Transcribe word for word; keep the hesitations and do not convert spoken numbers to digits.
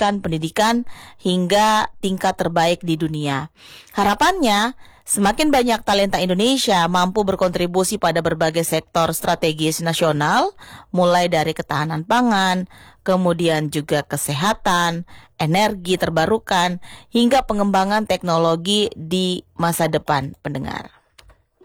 mewujudkan pendidikan hingga tingkat terbaik di dunia. Harapannya, semakin banyak talenta Indonesia mampu berkontribusi pada berbagai sektor strategis nasional, mulai dari ketahanan pangan, kemudian juga kesehatan, energi terbarukan, hingga pengembangan teknologi di masa depan, pendengar.